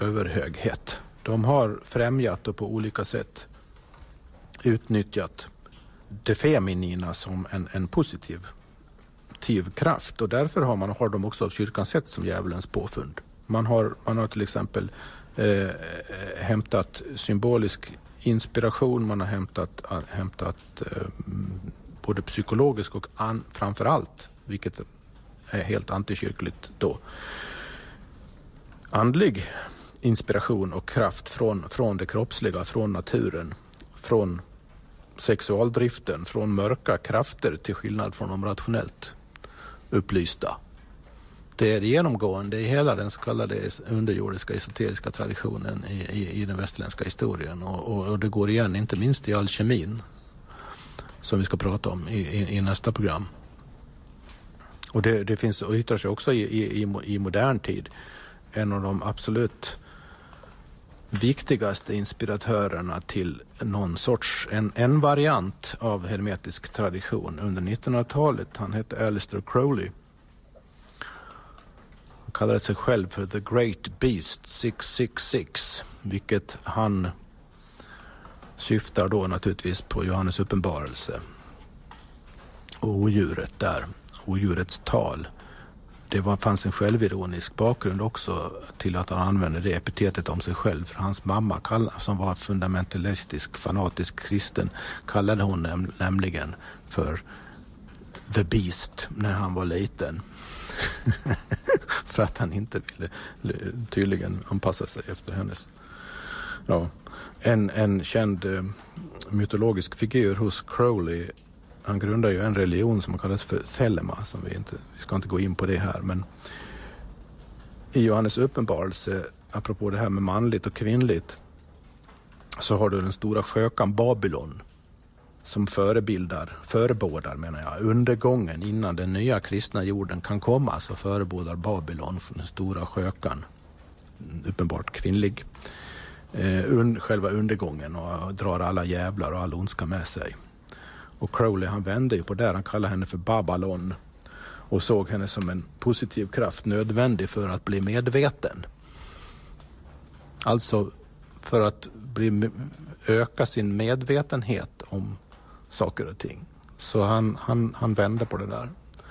överhöghet. De har främjat och på olika sätt utnyttjat det feminina som en positiv kraft, och därför har de också av kyrkan sett som djävulens påfund. Man har till exempel hämtat symbolisk inspiration, man har hämtat både psykologisk och framförallt, vilket är helt antikyrkligt då, andlig inspiration och kraft från det kroppsliga, från naturen, från sexualdriften, från mörka krafter, till skillnad från de rationellt upplysta. Det är genomgående i hela den så kallade underjordiska esoteriska traditionen i den västerländska historien, och det går igen inte minst i alkemin, som vi ska prata om i nästa program. Och det finns och yttrar sig också i modern tid. En av de absolut viktigaste inspiratörerna till någon sorts en variant av hermetisk tradition under 1900-talet. Han hette Aleister Crowley. Han kallade sig själv för The Great Beast 666, vilket han syftar då naturligtvis på Johannes uppenbarelse och odjuret där, odjurets tal. Det fanns en självironisk bakgrund också till att han använde det epitetet om sig själv. För hans mamma, som var fundamentalistisk, fanatisk kristen, kallade hon nämligen för The Beast när han var liten. För att han inte ville tydligen anpassa sig efter hennes. Ja, en känd mytologisk figur hos Crowley. Han grundar ju en religion som kallas för Thelema, som vi ska inte gå in på det här, men i Johannes uppenbarelse, apropå det här med manligt och kvinnligt, så har du den stora skökan Babylon som förebådar undergången innan den nya kristna jorden kan komma. Så förebådar Babylon från den stora skökan, uppenbart kvinnlig, själva undergången, och drar alla jävlar och all ondska med sig. Och Crowley, han vände ju på det. Han kallade henne för Babylon och såg henne som en positiv kraft, nödvändig för att bli medveten. Alltså för att öka sin medvetenhet om saker och ting. Så han vände på det där.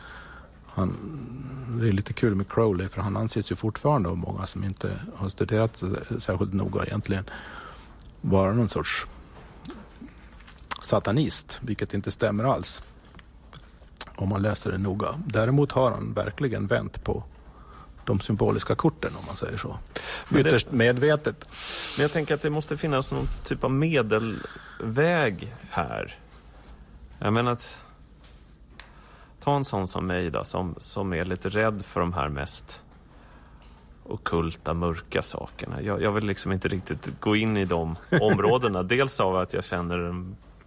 Det är lite kul med Crowley, för han anses ju fortfarande av många som inte har studerat särskilt noga egentligen vara någon sorts satanist, vilket inte stämmer alls om man läser det noga. Däremot har han verkligen vänt på de symboliska korten, om man säger så. Ytterst medvetet. Men jag tänker att det måste finnas någon typ av medelväg här. Jag menar att ta en sån som mig då, som är lite rädd för de här mest ockulta, mörka sakerna. Jag vill liksom inte riktigt gå in i de områdena. Dels av att jag känner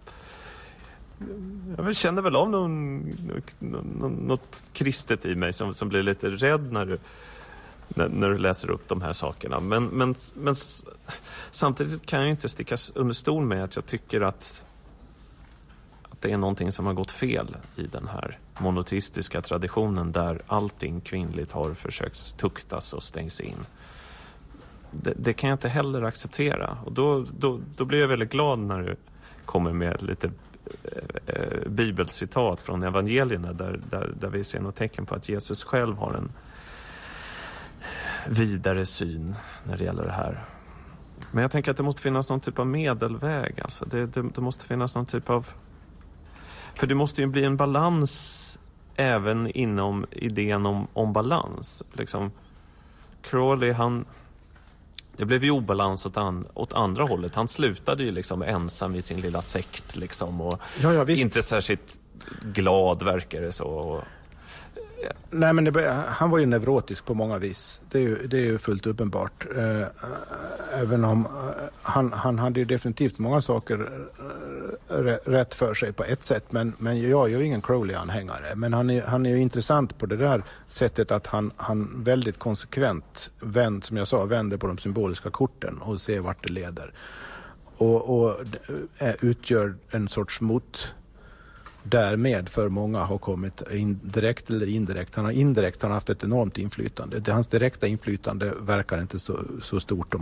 känner väl av något kristet i mig som blir lite rädd när du läser upp de här sakerna. Men samtidigt kan jag inte stickas under stol med att jag tycker att det är någonting som har gått fel i den här monoteistiska traditionen, där allting kvinnligt har försökt tuktas och stängs in. Det kan jag inte heller acceptera. Och då blir jag väldigt glad när du kommer med lite bibelcitat från evangelierna där vi ser något tecken på att Jesus själv har en vidare syn när det gäller det här. Men jag tänker att det måste finnas någon typ av medelväg. Alltså det måste finnas någon typ av... För det måste ju bli en balans även inom idén om balans. Liksom, Crowley, det blev ju obalans åt andra hållet. Han slutade ju liksom ensam i sin lilla sekt liksom, och inte särskilt glad, verkar det så. Nej, men han var ju neurotisk på många vis. Det är ju fullt uppenbart. Även om han hade ju definitivt många saker rätt för sig på ett sätt. Men jag är ju ingen Crowley-anhängare. Men han är ju intressant på det där sättet att han väldigt konsekvent vänder på de symboliska korten och ser vart det leder. Och utgör en sorts därmed för många har kommit direkt eller indirekt. Han har haft ett enormt inflytande. Hans direkta inflytande verkar inte så stort om